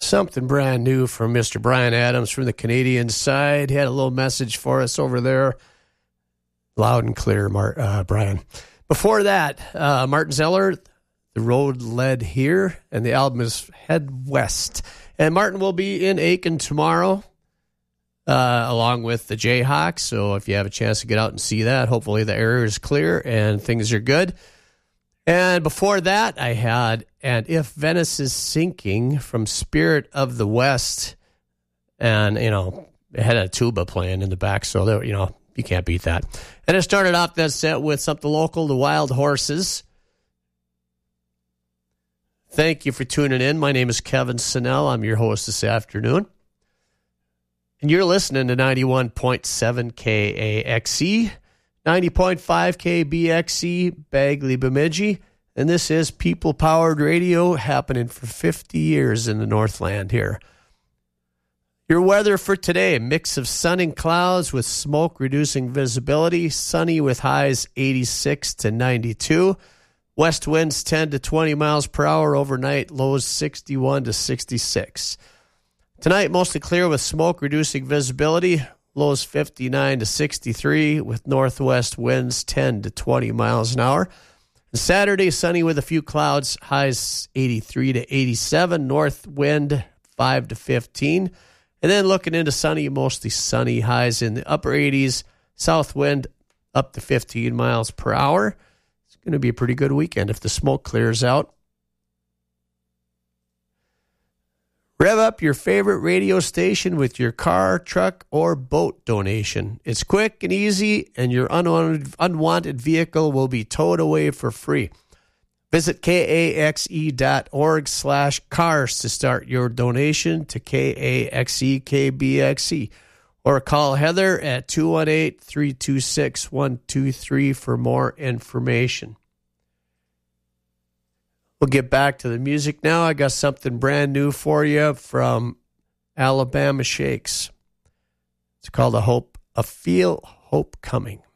Something brand new from Mr. Brian Adams from the Canadian side. He had a little message for us over there. Loud and clear, Brian. Before that, Martin Zeller, The Road Led Here, and the album is Head West. And Martin will be in Aiken tomorrow, along with the Jayhawks. So if you have a chance to get out and see that, hopefully the air is clear and things are good. And before that, I had And If Venice Is Sinking from Spirit of the West. And, you know, it had a tuba playing in the back, so, there, you know, you can't beat that. And I started off that set with something local, The Wild Horses. Thank you for tuning in. My name is Kevin Sinnell. I'm your host this afternoon. And you're listening to 91.7 KAXE. 90.5 KBXE, Bagley, Bemidji, and this is People-Powered Radio, happening for 50 years in the Northland here. Your weather for today, mix of sun and clouds with smoke reducing visibility, sunny with highs 86 to 92, west winds 10 to 20 miles per hour overnight, lows 61 to 66. Tonight, mostly clear with smoke reducing visibility, lows 59 to 63 with northwest winds 10 to 20 miles an hour. And Saturday, sunny with a few clouds, highs 83 to 87, north wind 5 to 15. And then looking into sunny, mostly sunny, highs in the upper 80s, south wind up to 15 miles per hour. It's going to be a pretty good weekend if the smoke clears out. Rev up your favorite radio station with your car, truck, or boat donation. It's quick and easy, and your unwanted vehicle will be towed away for free. Visit kaxe.org/cars to start your donation to KAXE KBXE, or call Heather at 218-326-123 for more information. We'll get back to the music now. I got something brand new for you from Alabama Shakes. It's called I Feel Hope Coming.